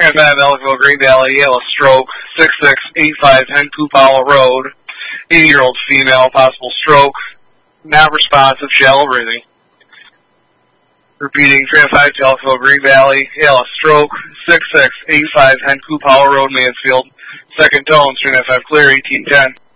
395 Ellicville, Green Valley, ALS stroke, 6685 Hencoop Powell Road, 80-year-old female, possible stroke, not responsive, shallow breathing. Repeating, 395 to Ellicville, Green Valley, ALS stroke, 6685 Hencoop Powell Road, Mansfield, second tone, 395 clear, 1810.